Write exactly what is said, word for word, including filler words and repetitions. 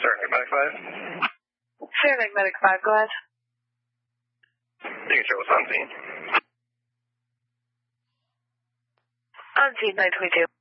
Sterling Medic five. Sterling Medic five, go ahead. You can show us on scene. On scene nine twenty-two.